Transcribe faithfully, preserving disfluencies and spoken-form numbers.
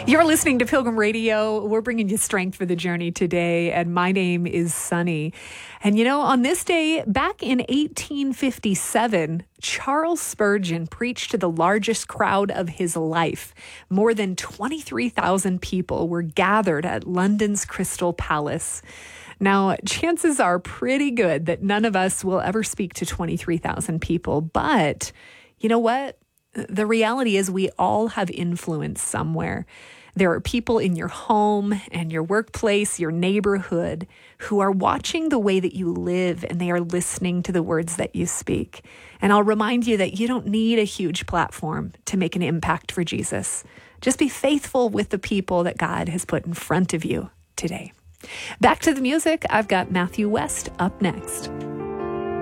You're listening to Pilgrim Radio. We're bringing you strength for the journey today, and my name is Sunny. And you know, on this day, back in eighteen fifty-seven, Charles Spurgeon preached to the largest crowd of his life. More than twenty-three thousand people were gathered at London's Crystal Palace. Now, chances are pretty good that none of us will ever speak to twenty-three thousand people, but you know what? The reality is we all have influence somewhere. There are people in your home and your workplace, your neighborhood, who are watching the way that you live, and they are listening to the words that you speak. And I'll remind you that you don't need a huge platform to make an impact for Jesus. Just be faithful with the people that God has put in front of you today. Back to the music. I've got Matthew West up next.